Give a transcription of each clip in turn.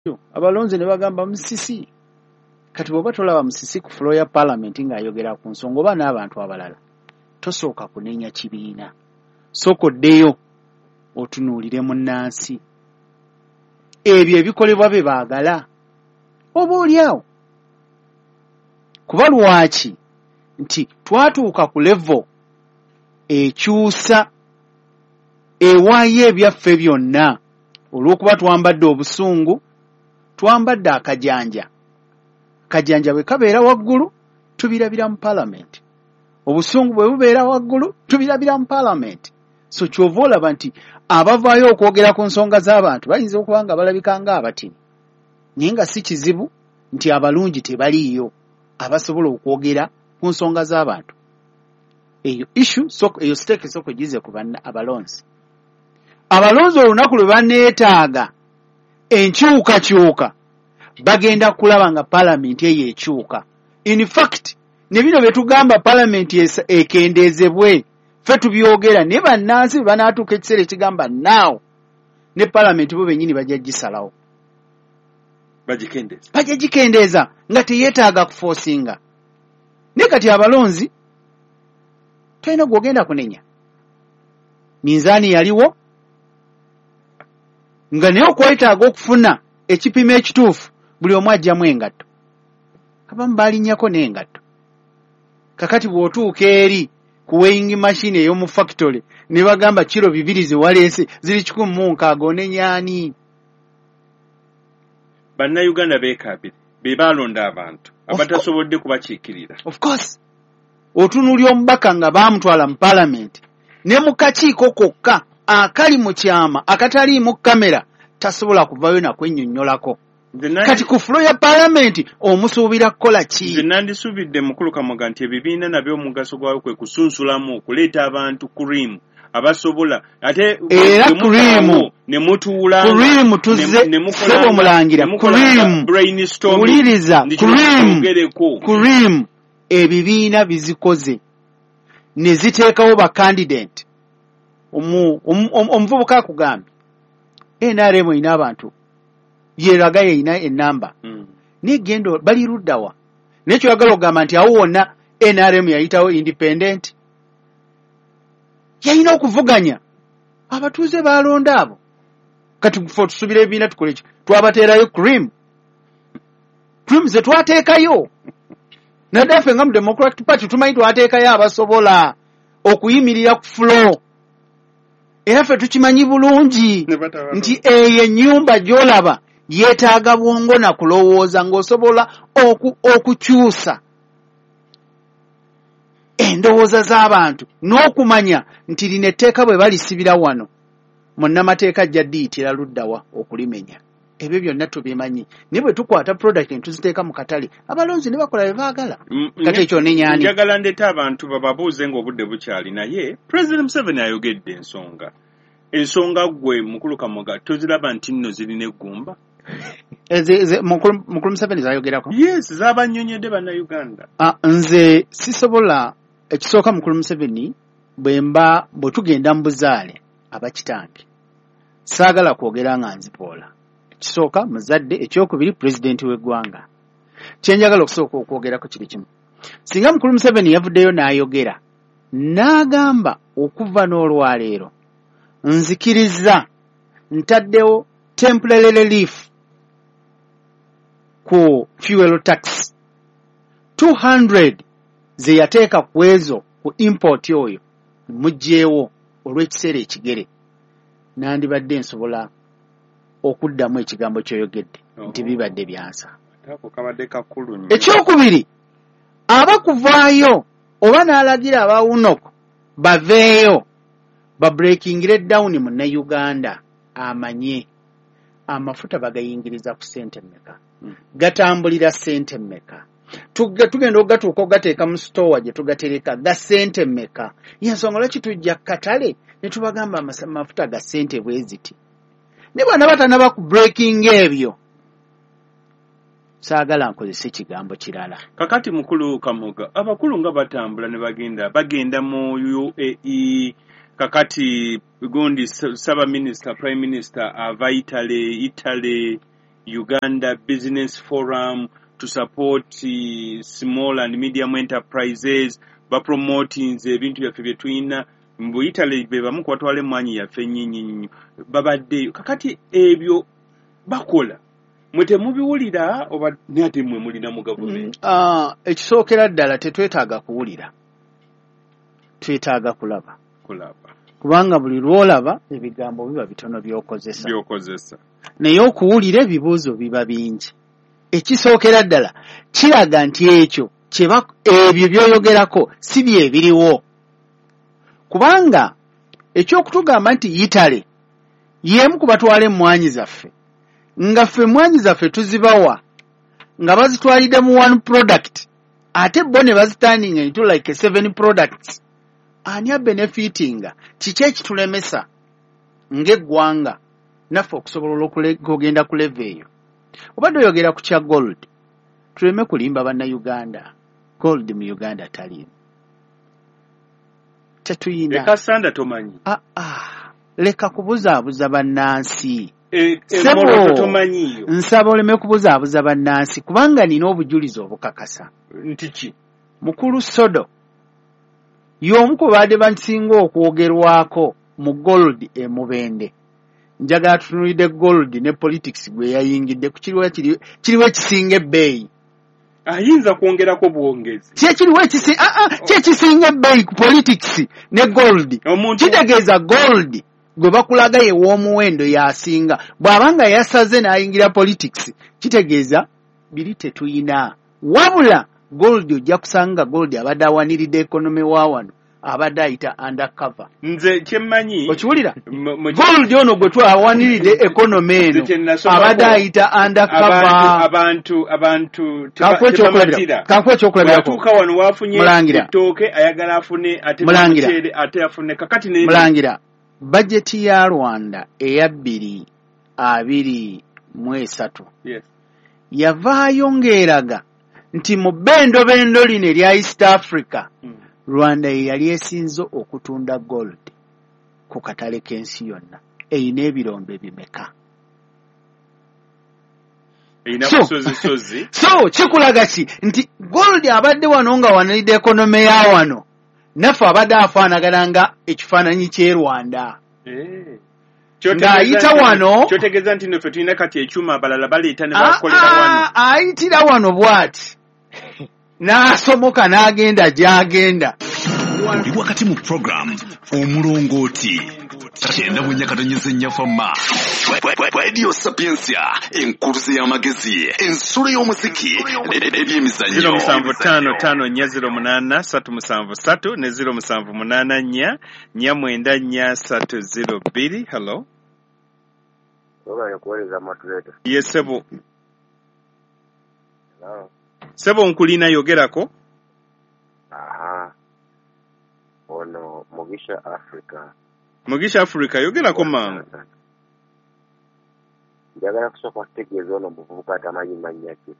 abalonzi ne bagamba Musisi kati bwoba tolaba Musisi ku floor ya parliament ng'ayogera ku nsonga oba n'abantu abalala tosooka kunenya kibiina sooka oddeyo otunuulire munnansi ebyo ebikolebwa be baagala oba oliawo kuba lwaki nti twatuuka ku level ekyusa ewaayo ebyaffe byonna olw'okuba twambadde obusungu twambadde akajanja bwe kabeera waggulu tubirabira mu parliament obusungu bwe bubeera waggulu tubirabira mu parliament so kyova olaba nti abavaayo okwogera ku nsonga z'abantu bayinza okuba nga balabika ng'abatini naye nga si kizibu nti abalungi tebaliiyo abasobola okwogera ku nsonga z'abantu eyo issue eyo stake soko gize ku abalonzi olunaku lwe baneetaaga enkyukakyuka bagenda kulaba nga parliament eyo ekyuka in fact ne bino bye tugamba parliament ekendeezebwe ffe tubyogera ne bannansi bwe banaatuuka ekiseera ekigamba now ne parliament bo bennyini bajja gisalawo bajja gikendeeza nga teyeetaaga kuforcinga ne kati abalonzi talina gw'ogenda kunenya minzaani yaliwo nga naye okwetaaga okufuna ekipimo ekituufu buli omu ajjamu engatto abamu baalinnyako n'engatto kakati bw'otuuka eri ku weighing machine ey'omu factory ne bagamba kiro 2 ze waleese ziri 160 onenyaani bannayuganda beekaabire be baalonda abantu abatasobodde kubakiikirira of course otunuulya omubaka nga baamutwala mu parliament ne mu kakiiko kokka akali mu kyama akataliimu kamera tasobola kuvayo nakwennyonnyolako kati ku floor ya parliament omusuubira kukola ki nze nandisuubidde mukulu Kamoga nti ebibiina nabyo omugaso gwayo kwe kusunsulamu okuleeta abantu kurimu abasobola ate era kurimu ne mutuula kurimu tuze sebo omulangira kurimu uliriza kurimu ebibiina bizikoze ne ziteekawo ba candidate omuvubuka akugambye NRM ina abantu yeraga yina enamba n'egendo bali luddawa n'ekyo yagala okugamba nti awo wonna NRM yayitawo independent yayina okuvuganya abatuuze balonda abo kati fo tusubira ebibiina tukole ki twabateerayo cream ze twateekayo nadaffe nga mu Democratic Party tumanyi twateekayo abasobola okuyimirira ku floor era ffe tukimanyi bulungi nti eyo ennyumba gy'olaba yeetaaga bwongo na kulowooza ng'osobola okukyusa endowooza z'abantu n'okumanya nti lino etteeka bwe balisibira wano munnamateeka ajja ddiyitira luddawa okulimenya ebyo byonna tubimanyi naye bwe tukwata product ne tuziteeka mu katale abalonzi ne bakola bye baagala kati ekyo nenyaani njagala ndeeta abantu bababuuze ng'obudde bukyali naye President Museveni ayogedde ensonga gwe mukulu Kamoga toziraba nti nno zirina eggumba mukulu Museveni zayogerako yes zabannyonyedde bannayuganda nze sisobola ekisooka mukulu Museveni bwe tugenda mu buzaale abakitange saagala kwogera nga nzipoola ekisooka muzadde ekyokubiri pulezidenti w'eggwanga kyenjagala okusooka okwogerako kiri kimu singa mukulu Museveni yavuddeyo n'ayogera n'agamba okuva n'olwaleero nzikiriza ntaddewo temporary relief ku fuel tax 200 ze yateeka ku ezo ku import oyo mugjeewo olw'ekiseera ekigere nandibadde nsobola okuddamu ekigambo ky'oyogedde nti bibadde byansa ekyokubiri abakuvaayo oba n'alagira abawunoko baveeyo babreakingire down munnayuganda amanye amafuta bagayingiriza ku ssente mmeka gatambulira ssente mmeka tugenda ogatuuka ogateeka mu store gye tugatereka ga ssente mmeka yensonga lwaki tujja katale ne tubagamba amafuta ga ssente bwe ziti ne bwana batanaba ku breaking ebyo saagala nkozesa ekigambo kirala kakati mukulu Kamoga abakulu nga batambula ne bagenda mu UAE kakati gundi saba minister prime minister ava Italy Uganda Business Forum to support small and medium enterprises, promoting ebintu byaffe bye tulina mu Italy be bamu kwatwala emwanyi yaffe nnyinyi babaddeyo kakati ebyo bakola mwe temubiwulira oba nate mwe mulina mu gavumenti. Ekisookera ddala tetwetaaga kuwulira, twetaaga kulaba kubanga buli lw'olaba ebigambo biba bitono by'okozesa naye okuwulira ebibuuzo biba bingi. Ekisookera ddala kiraga nti ekyo ebyo by'oyogerako si bye biriwo, kubanga ekyokutugamba nti Italy y'emu ku batwala emmwanyi zaffe nga ffe emmwanyi zaffe tuzibawa nga bazitwalidde mu one product ate bo ne bazitandinga into like 7 products. Ani abenefitinga? Kiki ekitulemesa ng'eggwanga naffe okusobola okugenda ku leve eyo? Obadde oyogera ku kya gold, tuleme kulimba bannayuganda. Gold mu Uganda taliimu, tetuyina. Leka sanda tomanyi. Leka kubuzaabuza bannansi. Nsaba oleme kubuzaabuza bannansi kubanga nina obujulizi obukakasa. Nti ki? Mukulu Sodo y'omu ku baadde basinga okwogerwako mu gold Mubende. Njagala tutunulidde gold ne politics gwe yayingidde ku kiriwo ekisinga ebbeeyi. Ayinza kwongerako buwongezi. Kyekisinga ebbeeyi ku politics ne gold. Kitegeeza gold gwe bakulaga ye w'omuwendo yasinga. Bw'abanga yasaze n'ayingira politics kitegeeza biri tetuyina. Wabula gold ojja kusanga gold abadde awaniridde economy wa wano abadde ayita undercover. Nze kyemmanyi okiwulira gold ono gwe twawaniridde economy eno abadde ayita undercover. abantu kankuwa ekyokulabirako watuuka wano waafunye ettooke ayagala afune ate muceere ate afune kakati ne Mulangira bajeti ya Rwanda eya 2023 yavaayo ng'eraga nti mu bendo lino erya East Africa Rwanda ye yali esinze okutunda gold ku katale k'ensi yonna. Eyina ebirombe bimeka? So kikulaga ki nti gold abadde wano nga wanalidde ekonome ya wano naffe abadde afaanagana nga ekifaananyi ky'e Rwanda. Ng'ayita wano kyotegeeza nti naffe tulina kati ekyuma abalala baleeta ne bakolera wano. Ayitira wano bw'ati n'asomoka n'agenda gy'agenda. Oli wakati mu program Omulongooti kyenda munyakatanyeze nnyafama Radio Sapiensia enkuruze y'amagezi ensolo y'omuziki n'ebyemizannyo 0755408373 ne 0784499432. Hello. Oba yakuweleza moderator. Yes sebo. Hello. Sebo nkulina yogerako? Ono Mugisha Africa yogerako mangu. Njagala kusooka kutegeeza ono muvubuka atamanyi mannya ki.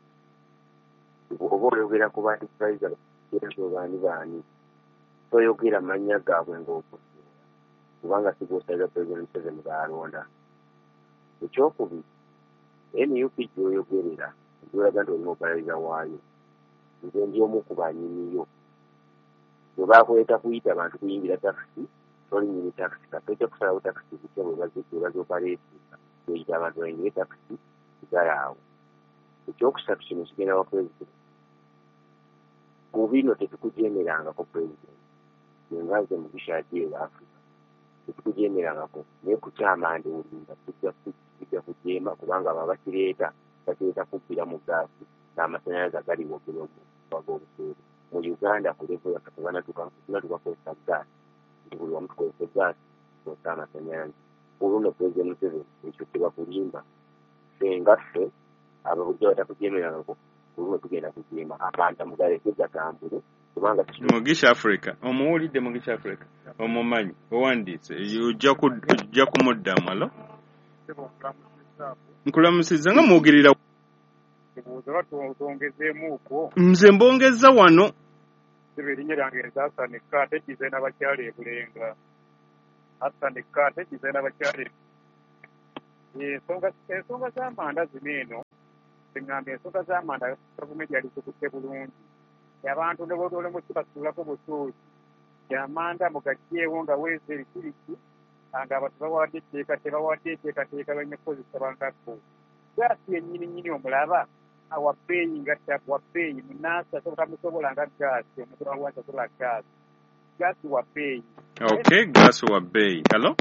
Oba oyogera ku bantu Fraser baani toyogera mannya gaabwe ng'okusinga kubanga sigosaiza President Museveni baalonda. Ekyokubiri NUP gy'oyogerera njolaga nti olina obalaliza waayo nze ndi omu ku banyiniyo bwe baakweta kuyita abantu kuyingira takisi tolinyini takisi katojja kusalawo takisi zitya bwe bazopaleetinga oyita abantu bayingire takisi zigayaawo. Ekyokusatu kino kigenda wa pulezidenti ku bino tetukujeemerangako pulezidenti engaze Mugisha ajeera Africa tetukujeemerangako naye ku kyamande olinda tujja kujeema kubanga aba bakireeta kubbira mu gaasi n'amasanyalaze agaliwo g'obuseere mu Uganda ku levo yaffe tunatukakozesa gaasi nti buli wamu tukozesa gaasi tukozesa amasanyalaze. Oluno President Museveni ekyo tebakulimba ffe nga ffe ababujja batakujeemerangako oluno tugenda kujeema abantu mugaleke gatambule kubanga Mugisha Africa omuwulidde Mugisha Africa omumanyi owandiise ojja kumuddamu. Alo nkulamusizza nga mwogerera nze mbongeza wano erinnya lyange nzasanika ate kizaina bakyala ebulenga asanika ate kizaina bakyala ensonga z'amanda zino eno ziŋŋamba ensonga z'amanda gavumenti yali zikutte bulungi abantu ne bwodole mu kibasuulako busuuzi amanda mugaggyeewo nga weeza ebikiriki ng'abantu bawadde etteekateeka balina kukozesa bangakko gaasi yennyini omulaba awa bbeeyi nga wa bbeeyi munaasi asobola musobola nga gaasi omuntu awansi asobola gaasi wa bbeeyi. Okay, gaasi wa bbeeyi. Hello?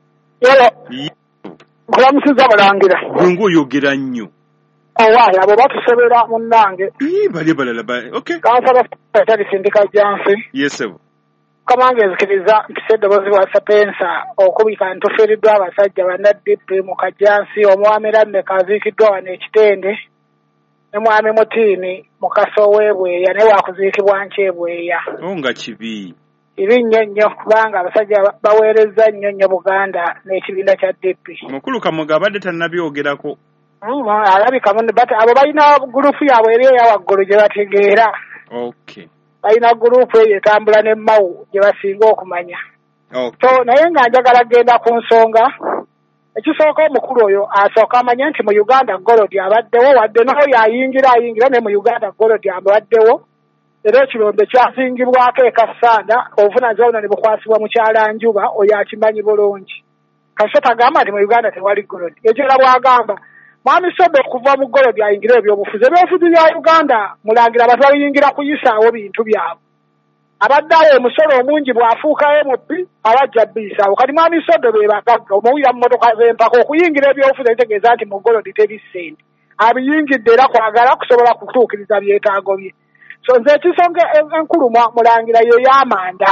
Nkulamusiza Balangira. Gungu oyogera nnyo. Owaayi abo batusobera munnange. Bali balala okay. Kansala etali sindika jansi. Yes sir. Kamange nzikiriza mpise eddoboozi bwa Sapensa okubika ntufiiriddwa abasajja bana DP mu Kajansi omwami Lammeka aziikiddwa wano Ekitende ne mwami Mutiini mu Kasowe Bweya naye waakuziikibwa Nkyebweya. Nga kibi. Ibi nnyo kubanga abasajja baweerezza nnyo Buganda n'ekibiina kya DP. Mukulu Kamoga abadde tannabyogerako. Alabika abo balina gurupu yaabwe eri eya waggulu gye bategeera. Okay. Balina gurupu eyo etambula ne Mawu gye basinga okumanya. Okay. So naye nga njagala genda ku nsonga ekisooka omukulu oyo asooka amanya nti mu Uganda Golodi abaddewo wadde n'oyo ayingira ne mu Uganda Golodi abaddewo era ekirombe kyazingibwako e Kassanda obuvunaanyizibwa ne bukwasibwa mukyala Njuba oyo akimanyi bulungi. Kasita tagamba nti mu Uganda tewali Golodi ekyo era bwagamba Mwami Sobe okuva mu Golodi ayingira ebyobufuzi bya Uganda mulangira abantu bayingira kuyisaawo bintu byabwe. Abaddawo omusolo omungi bw'afuuka MP abajja bbisaawo kati Mwami Sobe be bagagga omuwira mu mmotoka z'empaka okuyingira ebyobufuzi ekitegeeza nti mu Golodi teri ssente abiyingidde era kwagala kusobola kutuukiriza byetaago bye. So nze ekisonga enkulu mulangira ye y'amanda.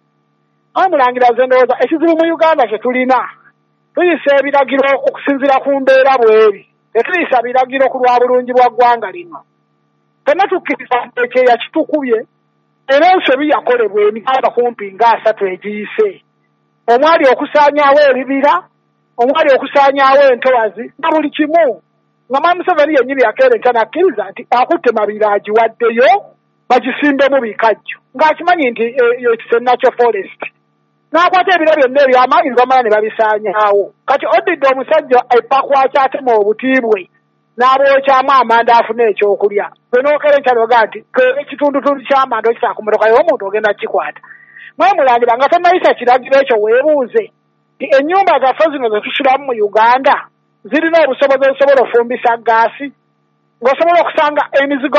Mulangira ze ndowooza ekizibu mu Uganda kye tulina tuyisa ebiragiro okusinziira ku mbeera bw'eri. Tetuyisa biragiro ku lwa bulungi bwa ggwanga lino. Fenna tukkiriza ekyeya kitukubye era ensobi yakolebwa emikanda kumpi nga 3 egiyise. Omwali okusaanyaawo ebibira, omwali okusaanyaawo entobazi na buli kimu. Nga Mwami Museveni yennyini yakeerenta n'akkiriza nti akutte mabira agiwaddeyo bagisimbemu bikajjo. Ng'akimanyi nti Nakyo Forest. N'akwata ebiro byonna eby'amaanyi bamala ne babisaanyaawo. Kati oddidde omusajja epakwa kyatema obutiibwe n'abwokyamu amanda afune ekyokulya. Gwe n'okeerenta n'oga nti ekitundutundu ky'amanda okisa ku mmotoka y'omuntu ogenda kukikwata. Mwe mulangira nga tonnayisa kiragiro ekyo weebuuze nti ennyumba zaffe zino ze tusulamu mu Uganda zirina obusobozi obusobola ofumbisa gaasi ng'osobola okusanga emizigo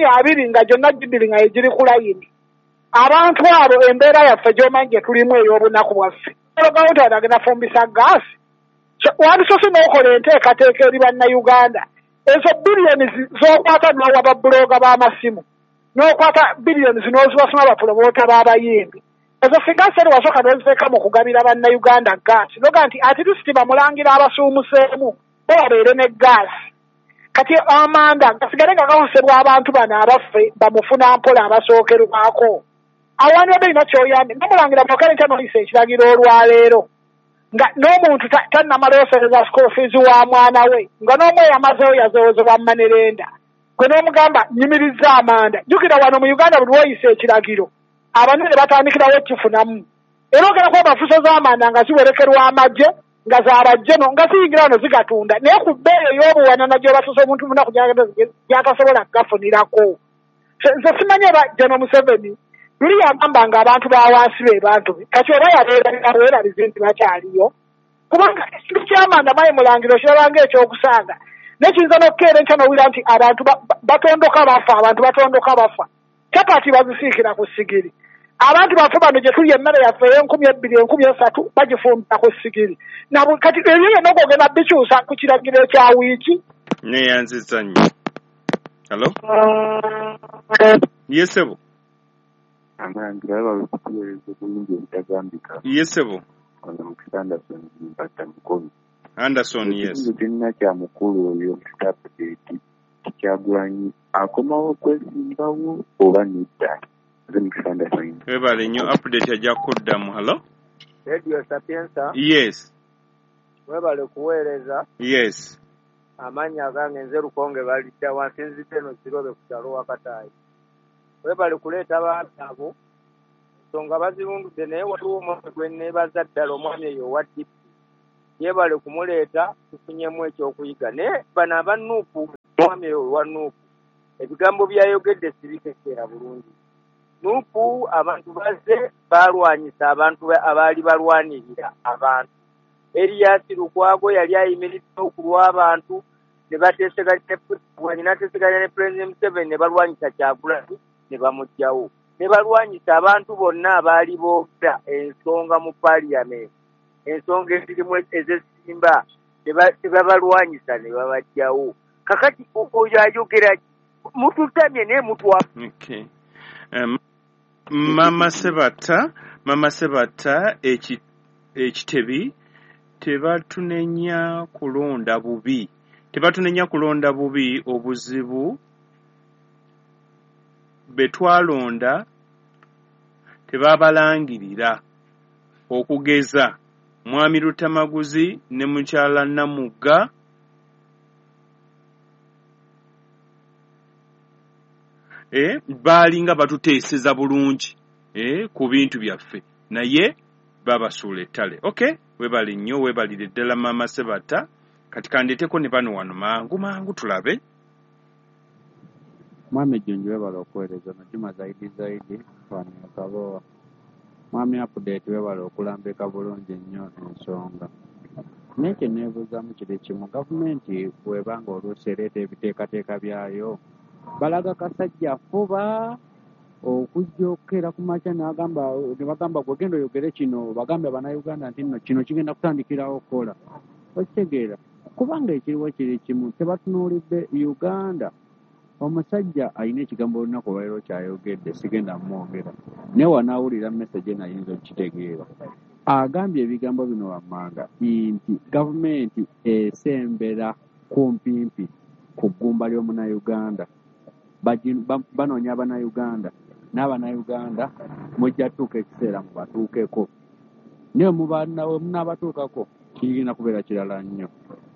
20 nga gyonna gidiri nga egiri ku layini. Abantu abo embeera yaffe gy'omanyi gye tulimu ey'obunaku bwaffe gavumenti agenda fumbisa gaasi wandisoose n'okola enteekateeka eri bannayuganda ezo biliyoni z'okwata n'owa babbulooga b'amasimu n'okwata biliyoni n'ozibasoma abapulomoota b'abayimbi ezo sigaasi eri wasooka n'oziteeka mu kugabira bannayuganda gaasi noga nti ati tusiti bamulangira abasuumuseemu bo babeere ne gaasi kati amanda gasigale nga gakozesebwa abantu bano abaffe bamufuna mpola abasookerwako awani wabirina kyoyambe namulangira mukalenca noyisa ekiragiro olwaleero nga n'omuntu tannamalosereza school fees wa mwana we nga n'omwe yamazeewo yazoozebwa Manerenda gwe n'omugamba nyimiriza amanda jjukira wano mu Uganda buli woyisa ekiragiro abanene batandikirawo ekifunamu era ogera kuba bafuso z'amanda nga ziwerekerwa amagye nga zaabajjeno nga ziyingira wano zigatunda naye ku bbeeyi ey'obuwanana gy'obasusa omuntu munaku gy'atasobola kugafunirako nze simanyi oba General Museveni luli yagamba nga abantu ba wansi be bantu be kati oba yabeeralize nti bakyaliyo kubanga ekintu ky'amanda mayi mulangiro kirabanga ekyokusanga nekiyinza n'okukeera enkya n'owulira nti abantu batondoka bafa capati bazisiikira ku sigiri abantu baffe bano gye tuli emmere yaffe ey' 2,000 bagifumbira ku sigiri kati ebyo byonna ogenda bikyusa ku kiragiro ekya wiiki neyanziza nnyo. Hello? Yesebo amangira babikutuweereza bulungi ebitagambika. Yesebo Mr. Anderson mpata mukulu. Anderson, yes. Tulina kya mukulu oyo Mr. President Kyagulanyi akomawo kwesimbawo oba nedda. Mr. Anderson. Webale nnyo update ajja kuddamu. Hello? Radio Sapienza. Yes. Webale kuweereza. Yes. Amanya gange nze Lukonge balidda wansi nzite no kirobe ku kyalo wakataayi. Webale kuleeta abantu abo ensonga bazirundudde naye waliwo omwami gwe neebaza ddala omwami eyo owa DP yebale kumuleeta tufunyemu ekyokuyiga naye bano abanuupu mwami wa nuupu ebigambo byayogedde sibitegeera bulungi. Nuupu abantu bazze balwanyisa abantu abaali balwanirira abantu. Erias Lukwago yali ayimiridde okulwa abantu ne bateeseganya ne President Museveni ne balwanyisa Kyagulanyi ne bamugyawo. Ne balwanyisa abantu bonna abaali boogera ensonga mu Parliament. Ensonga ezirimu ezesimba tebabalwanyisa ne babajjawo. Kakati oyo ayogera mututamye naye mutwa. Okay. Mama Sebata ekitebi tebatunenya kulonda bubi. Tebatunenya kulonda bubi obuzibu betwalonda tebabalangirira okugeza Mwami Lutamaguzi ne mukyala Namugga balinga batuteeseza bulungi ku bintu byaffe naye babasuula ettale. Okay, webali nnyo, webalire ddala Mama Sebata. Kati kandeeteko ne bano wano mangu tulabe. Mwami Junju webala okuweereza Najuma zaidi Fani Kabowa. Mwami Update webala okulambika bulungi nnyo ensonga. Nekye neebuuzamu kiri kimu, gavumenti bw'ebanga oluusi ereeta ebiteekateeka byayo balaga kasajja fuba okujja okukeera ku makya ne bagamba gwegenda oyogere kino bagambe Bannayuganda nti nno kino kigenda kutandikirawo okukola. Okitegeera kubanga ekiriwo kiri kimu, tebatunuulidde Uganda. Omusajja alina ekigambo olunaku olwaleero kyayogedde, sigenda mwogera naye wanaawulira message nayinza okukitegeera. Agambye ebigambo bino wammanga nti gavumenti esembera kumpimpi ku ggumba ly'Omunnayuganda. Banoonya Abannayuganda n'Abannayuganda mujja tuuka ekiseera mubatuukeko, naye munaabatuukako kirina kubeera kirala nnyo.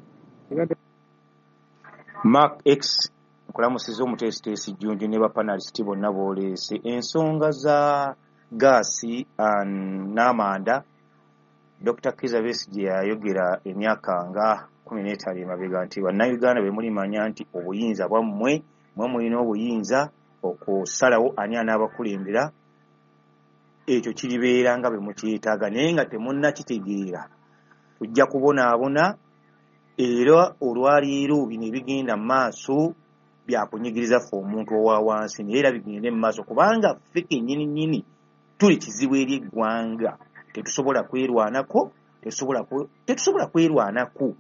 Mark X nkulamusiza omuteesiteesi Junju ne bapanalisiti bonna booleese ensonga za gaasi n'amanda. Dr. Kizza Besigye yayogera emyaka nga 15 emabega nti Bannayuganda be mulimanya nti obuyinza bwammwe mwe mulina obuyinza okusalawo ani anaabakulembera, ekyo kiribeera nga bwe mukyetaaga naye nga temunnakitegeera tujja kubonaabona. Era olwaleero bino ebigenda mu maaso byakunyigiriza ffe omuntu owa wansi, naye era bigende mu maaso kubanga ffe kennyini tuli kizibu eri eggwanga. Tetusobola kwerwanako, tetusobola kwerwanako.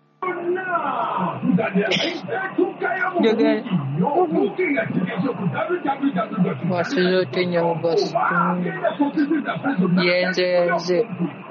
Wasizote nyobosi yenze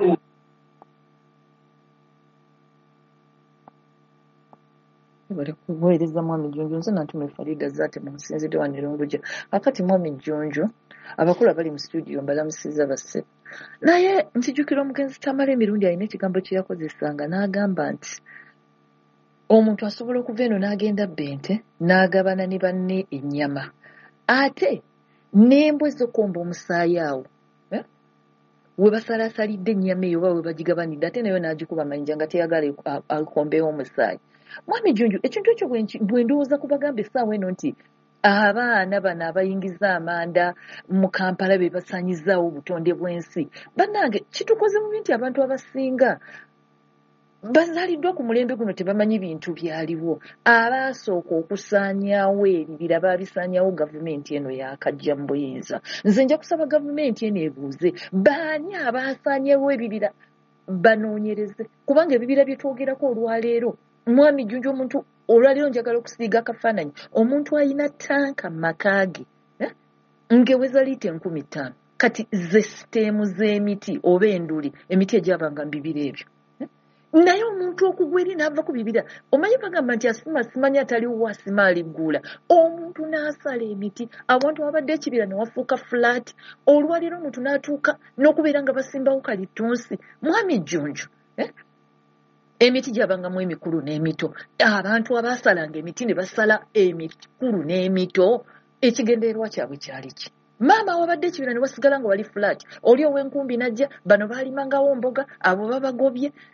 bali kubuuliriza Mwami Junju. Nze natume Farida Zaate mu nsinzidde wa Nirunguja. Akati Mwami Junju abakulu abali mu studio mbalamusiza basse, naye ntijjukira omugenzi Tamala emirundi alina ekigambo kye yakozesanga n'agamba nti omuntu asobola okuva eno n'agenda Bente n'agabana ne banne ennyama ate n'embwa ez'okwomba omusaayi awo we basalaasalidde ennyama eyo oba we bagigabanidde ate nayo n'agikuba amayinja nga teyagala akombeewo omusaayi. Mwami Junju, ekintu ekyo bwe ndowooza kubagamba essaawa eno nti abaana bano abayingiza amanda mu Kampala be basaanyizaawo obutonde bw'ensi, bannange kitukoze mu binti abantu abasinga bazaaliddwa ku mulembe guno tebamanyi bintu byaliwo. Abaasooka okusaanyaawo ebibira baabisaanyaawo gavumenti eno yakajja mu buyinza. Nze nja kusaba gavumenti eno ebuuze baani abaasaanyeewo ebibira banoonyereze, kubanga ebibira bye twogerako olwaleero Mwami Junju, omuntu olwaleero njagala okusiiga akafaananyi, omuntu alina tanka mu maka ge ng'eweza liita 15,000 kati ze siteemu z'emiti oba enduli emiti egyabanga mu bibira ebyo. Naye omuntu okugwa eri n'ava ku bibira, omanyi bagamba nti asima simanya ataliwo asima aliggula. Omuntu n'asala emiti awantu wabadde ekibira ne wafuuka fulaati, olwaleero omuntu n'atuuka n'okubeera nga basimbawo kalitunsi. Mwami Junju, emiti gyabangamu emikulu n'emito. Abantu abaasalanga emiti ne basala emikulu n'emito, ekigendererwa kyabwe kyali ki? Maama wabadde ekibira ne wasigala nga wali fulaati, oli ow'enkumbi najja, bano baalimangawo mboga, abo babagobye.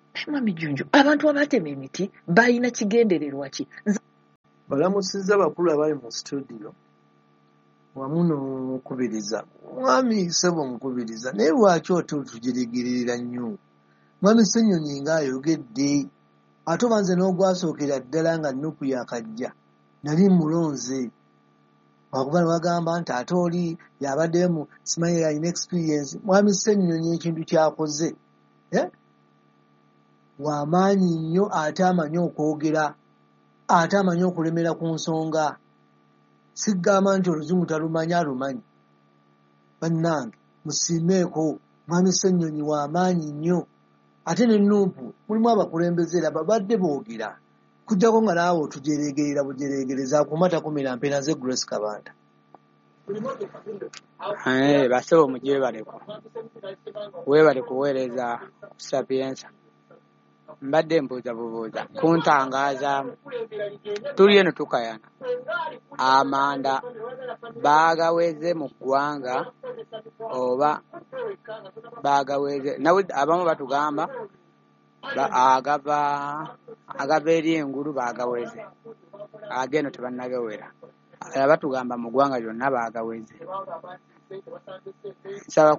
Mwami Jjunju abantu abatema emiti balina kigendererwa ki? Balamusizza bakulu abali mu studio wamu n'okubiriza. Mwami Ssebo mukubiriza naye lwaki otugirigirira nnyo? Mwami Ssenyonyi ng'ayogedde ate oba nze n'ogwasookera ddala nga Nuupu yakajja nali mulonze wakuba ne bagamba nti ate oli yabaddeyo mu simanyi alina experience. Mwami Ssenyonyi ekintu kyakoze w'amaanyi nnyo ate amanyi okwogera ate amanyi okulemera ku nsonga. Sigamba nti oluzungu talumanyi alumanyi. Bannange musiimeeko Mwami Ssenyonyi w'amaanyi nnyo ate ne Nuupu mulimu abakulembeze era babadde boogera kujjako nga naawe otujereegerera bujereegereza akumata kumira mpena ze Grace Kabanda. Basebo mujebaleko webale kuweereza Sapienza mbadde mbuuza bubuuza kuntangaaza tuli eno tukayana amanda baagaweze mu ggwanga oba baagaweze nawe abamu batugamba agava eri engulu baagaweze ageno tebannagawera batugamba mu ggwanga lyonna baagaweze nsaba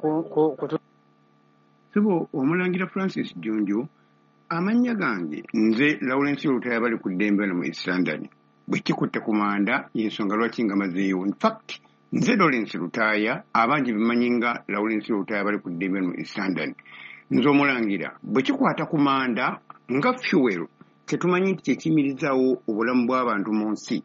Ssebo Omulangira Francis Jjunju amannya gange nze Lawrence Lutaya bali ku ddembe wano mu East London bwe kikutte ku manda y'ensonga lwaki nga mazeeyo. In fact nze Lawrence Lutaya abangi bimanyi nga Lawrence Lutaya bali ku ddembe wano mu East London. Nze Omulangira bwe kikwata ku manda nga fuel tetumanyi nti kyekiyimirizaawo obulamu bw'abantu mu nsi.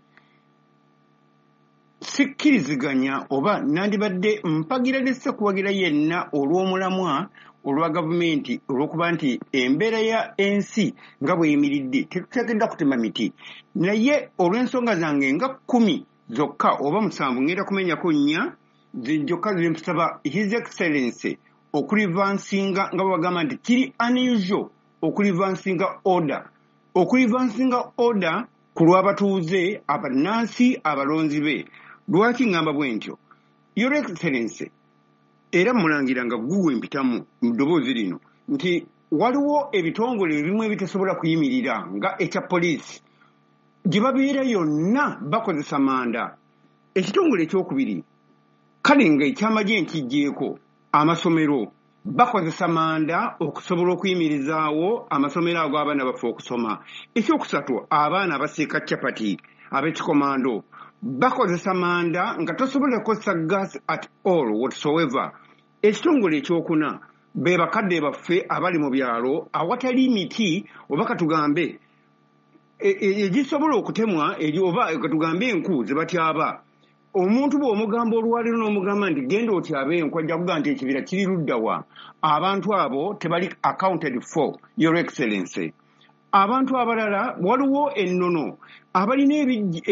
Sikkiriziganya oba nandibadde mpagira lese kuwagira yenna olw'omulamwa olwa gavumenti olw'okuba nti embeera ya ensi nga bweyimiridde tetuteekeddwa kutema miti. Naye olw'ensonga zange nga 10 zokka oba 7 ngenda kumenyako 4 zijjokka zimusaba His Excellency okulivansinga nga bagamba nti kiri unusual okulivansinga order. Okulivansinga order ku lw'abatuuze abannansi abalonzi be. Lwaki ngamba bwe ntyo? Your Excellency era Mulangira nga gugwe mpitamu mu ddoboozi lino nti waliwo ebitongole ebimu ebitasobola kuyimirira nga ekya poliisi gye babeera yonna bakozesa manda. Ekitongole ekyokubiri kale nga ekyamagye nkijjeeko amasomero bakozesa manda okusobola okuyimirizaawo amasomero ago abaana baffe okusoma. Ekyokusatu abaana abasiika capati ab'ekikomando bakozesa manda nga tosobola kukozesa gas at all whatsoever. Ekitongole ekyokuna be bakadde baffe abali mu byalo awatali miti oba katugambe egisobola okutemwa oba katugambe enku ze batyaba. Omuntu bw'omugamba olwaliro n'omugamba nti genda otyabe enku ajja kugamba nti ekibira kiri luddawa. Abantu abo tebali accounted for, Your Excellency. Abantu abalala waliwo ennono abalina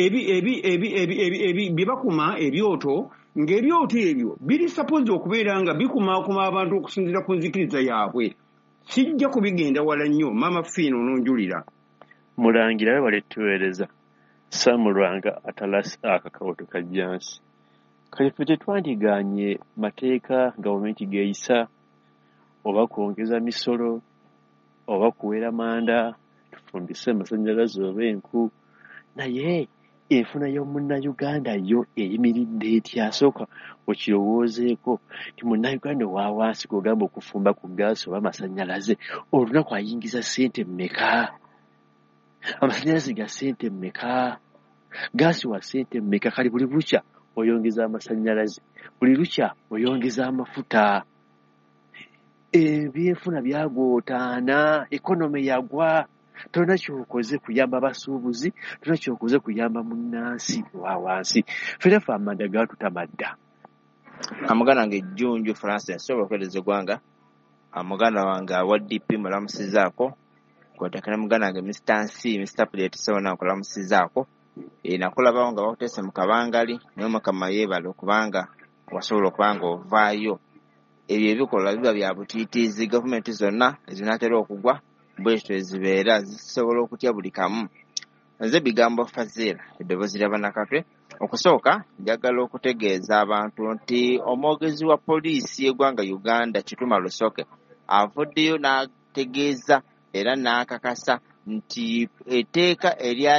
bye bakuma ebyoto ng'ebyoto ebyo biri suppose okubeera nga bikumaakuma abantu okusinziira ku nzikiriza yaabwe. Sijja kubigenda wala nnyo Maama Fiino n'onjulira. Mulangira we baletuweereza Samulwanga atalasa akakawoto ka jansi. Kale ffe tetwandigaanye mateeka gavumenti geeyisa oba kwongeza misolo oba kuwera manda tufumbise amasannyalaze oba enku. Naye enfuna y'omunnayuganda yo eyimiridde etya? Asooka okirowoozeeko nti munnayuganda owa wansi gw'ogamba okufumba ku gaasi oba amasannyalaze olunaku ayingiza ssente mmeka? Amasannyalaze ga ssente mmeka? Gaasi wa ssente mmeka? Kale buli lukya oyongeza amasannyalaze, buli lukya oyongeza amafuta. Ebyenfuna byagootaana, ekonome yagwa. Tolina kyokoze kuyamba basuubuzi, tolina kyokoze kuyamba munnansi wa wansi. Ffenaffe amanda gaatutamadda. Amuganda wange Jjunju Francis nsobola okuweereza eggwanga. Amuganda wange awa DP mulamusizaako. Kwotekera muganda wange Mr. Nsi, Mr. Plate Sona nkulamusizaako. Nakulabawo nga bakuteese mu kabangali naye Mukama yeebale okubanga wasobola okuba nga ovaayo. Ebyo ebikolwa biba bya butiitiizi. Gavumenti zonna ezinaatera okugwa bwetyo ezibeera zisobola okutya buli kamu. Nze bigambo Fazila eddoboozi ly'abanakatwe. Okusooka njagala okutegeeza abantu nti omwogezi wa poliisi y'eggwanga Uganda Kituma Lusoke avuddeyo n'ategeeza era n'akakasa nti etteeka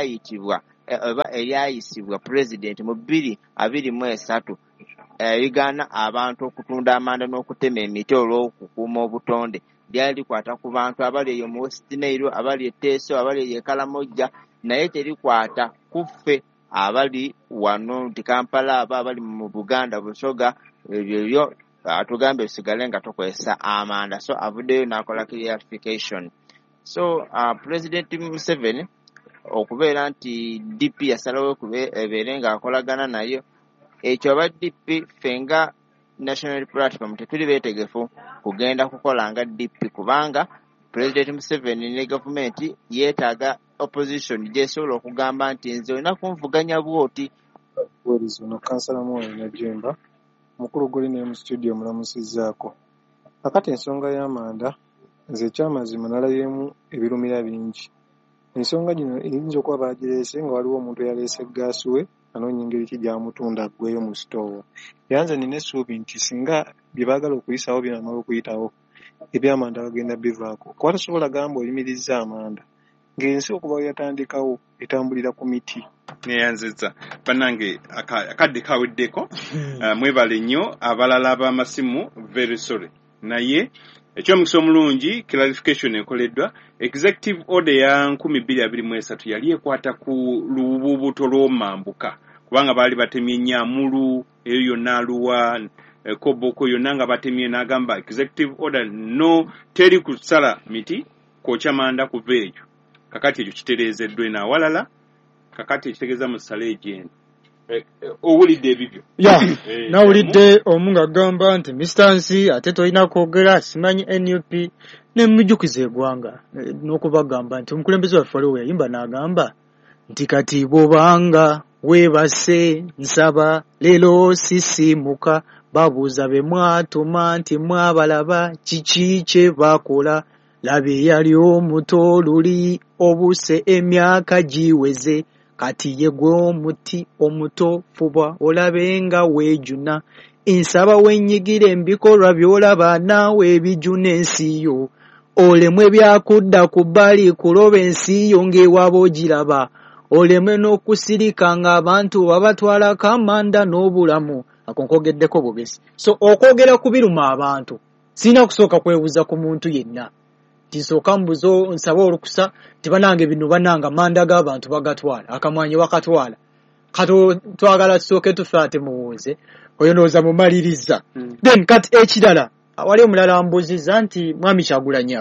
eryayisibwa President mu 2023 ligaana abantu okutunda amanda n'okutema emiti olw'okukuuma obutonde lyali likwata ku bantu abali eyo mu West Nile, abali Teso, abali e Karamoja, naye terikwata ku ffe abali wano nti Kampala, abali mu Buganda, Busoga, ebyo tugambe bisigale nga tukozesa amanda. So avuddeyo n'akola clarification. So President Museveni okubeera nti DP yasalawo ebeere ng'akolagana nayo, ekyo aba DP fenga National Platform tetuli beetegefu kugenda kukola nga DP kubanga President Museveni ne gavumenti yeetaaga opposition gyesobola okugamba nti nze olina kunvuganya bwoti. Werizo no kansala Mwoyo Najjemba mukulu guli ne mu studio mulamusizzaako. Akati ensonga y'amanda nze ekyamazima nalabyeemu ebirumira bingi. Ensonga gino eyinza okuba baagireese nga waliwo omuntu eyaleese gaasi we anoonya engeri ki gy'amutunda aggweyo mu sitoowa. Era nze nina essuubi nti singa bye baagala okuyisawo byamala okuyitawo ebyamanda bagenda bivaako. Kuba tasobola gamba oyimirizza amanda ng'ensi okuva we yatandikawo etambulira ku miti. Neyanziza bannange akadde kaweddeko. Mwebale nnyo abalala ab'amasimu very sorry. Naye ekyomukisa omulungi clarification ekoleddwa. Executive order ya 1223 yali ekwata ku lububuto lw'omambuka kubanga baali batemye Nyamulu eyo yonna Aluwa Koboko yonna nga batemye n'agamba executive order no teri kusala miti kwokya manda kuva ekyo. Kakati ekyo kitereezeddwa n'awalala kakati ekitegeeza mu ssala egyendi. Owulidde ebibyo? Nawulidde omu ng'agamba nti Mr. Nsi ate tolina kwogera simanyi NUP n'emujjukiza eggwanga n'okubagamba nti omukulembeze waffe waliwo yayimba n'agamba nti kati bw'obanga weebase nsaba leero sisimuka babuuza be mwatuma nti mwabalaba kiki kye bakola labe eyali omuto luli obuse emyaka giweze kati ye gwe omuti omuto fuba olabe nga weejuna ensaba wennyigire embikolwa by'olaba naawe ebijuna ensi yo olemwe byakudda ku bbali kuloba ensi yo ng'ewaaba ogiraba oleme n'okusirika ng'abantu babatwalako amanda n'obulamu. Ako nkogeddeko bugezi. So okwogera ku biruma abantu sirina kusooka kwebuuza ku muntu yenna tisooka mbuzo nsaba olukusa tibanange bino bananga manda g'abantu bagatwala akamwanyi bakatwala kato twagala tusooke tufaate muwuze oyo ndowooza mumaliriza. Then kati ekirala wali omulala mbuziza nti mwami Kyagulanyi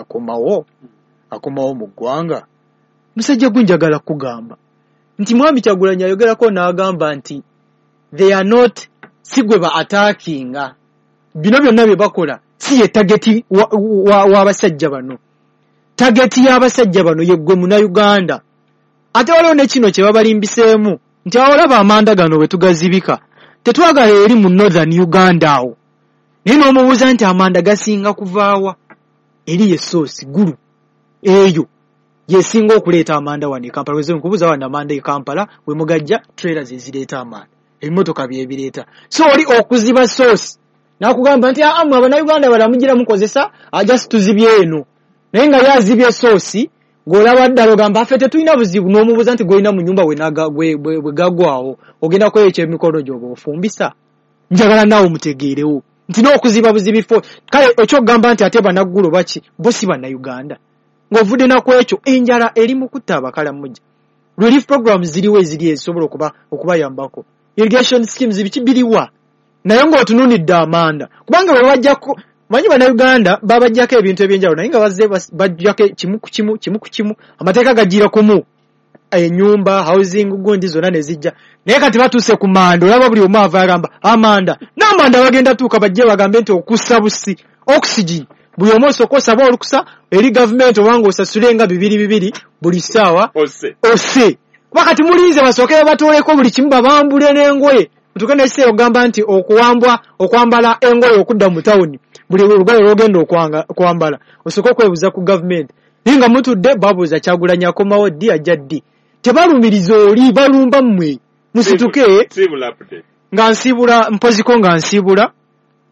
akomawo mu ggwanga. Musajja gwe njagala kugamba nti mwami Kyagulanyi ayogerako n'agamba nti they are not sigwe ba attackinga bino byonna bye bakola si ye target w'abasajja bano. Target y'abasajja bano ye gwe muna Uganda. Ate waliwo ne kino kye babalimbiseemu nti olaba amanda gano bwe tugazibika tetwagala eri mu Northern Uganda awo. Naye n'omubuuza nti amanda gasinga kuvaawa eri ye source gulu eyo yesinga okuleeta amanda wano e Kampala. Weze nkubuuza wano amanda e Kampala we mugajja trailer ze zireeta amanda ebimotoka byebireeta. So oli okuziba source nakugamba nti amwe Abannayuganda balamugira mukozesa just tuzibye eno naye nga yazibye source ng'olaba ddala ogamba affe tetulina buzibu n'omubuuza nti gwolina mu nnyumba bwe gagwawo ogenda kwekyo emikono gy'oba ofumbisa. Njagala naawe mutegeerewo nti n'okuziba buzibifo kale ekyokugamba nti ate banaggulu baki bo si Bannayuganda ng'ovudde nakwekyo enjala eri mu kutta abakalamujja. Relief programs ziriwo eziri ezisobola okubayambako irrigation schemes biriwa naye ng'otununidde amanda kubanga bwe bajjako manyi Bannayuganda babajjako ebintu ebyenjawulo naye nga bazze bajjako kimu ku kimu amateeka gagira kumu ennyumba housing gundi zonna ne zijja naye kati batuuse ku manda olaba buli omu ava agamba amanda n'amanda bagenda tuuka bajje bagambe nti okussa busi oxygen buli omu osooka osaba olukusa eri gavumenti obanga osasulenga 200 buli ssaawa ose kuba kati mulinze basooke batooleko buli kimu babambule n'engoye mutuuke n'ekiseera ogamba nti okwambala engoye okudda mu tawuni buli lugoye lw'ogenda okwambala osooka okwebuuza ku gavumenti naye nga mutudde babuuza Kyagulanyi akomawo ddi ajja ddi tebalumiriza oli balumba mmwe musituke nga nsiibula mpoziko nga nsiibula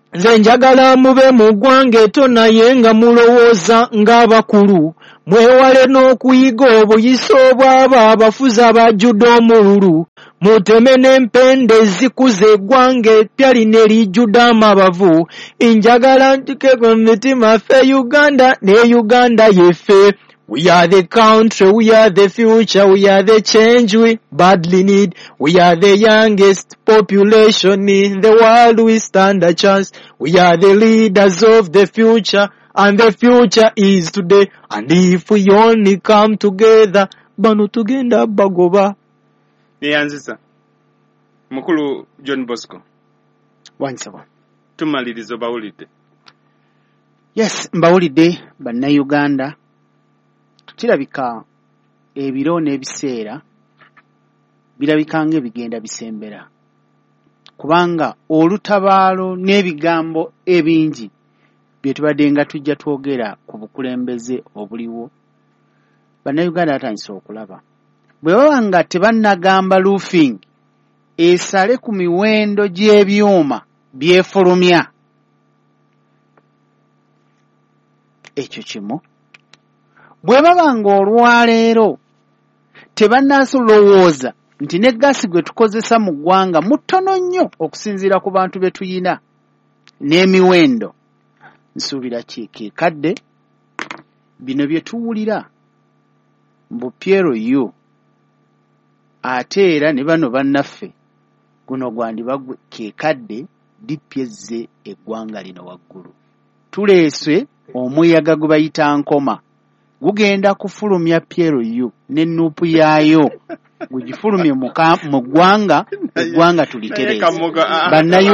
nze njagala mube mu ggwanga eto naye nga mulowooza ng'abakulu mwewale n'okuyiga obuyisa obw'abo abafuzi abajjudde omululu muteme n'empende ezikuza eggwanga eppya lino erijjudde amabavu njagala ntike ku mitima ffe Uganda ne Uganda yeffe. We are the country, we are the future, we are the change we badly need. We are the youngest population in the world, we stand a chance. We are the leaders of the future, and the future is today. And if we only come together, bano tugenda bagoba. Neyanzisa. Mukulu John Bosco. Wansaba. Tumalirizo bawulidde. Yes, mbawulidde bannayuganda. Kirabika ebiro n'ebiseera birabika ng'ebigenda bisembera kubanga olutabaalo n'ebigambo ebingi bye tubadde nga tujja twogera ku bukulembeze obuliwo bannayuganda batandise okulaba bwe baba nga tebannagamba roofing esale ku miwendo gy'ebyuma byefulumya ekyo kimu bwe baba ng'olwaleero tebannaalowooza nti ne gaasi gwe tukozesa mu ggwanga mutono nnyo okusinziira ku bantu be tuyina n'emiwendo nsuubira keekadde bino bye tuwulira mbu Piero yo ate era ne bano bannaffe guno gwandiba keekadde dippyezze eggwanga lino waggulu tuleeswe omuyaga gwe bayita nkoma gugenda kufulumya Piero yo n'ennuupu yaayo gugifulumye mu ggwanga eggwanga tulitereze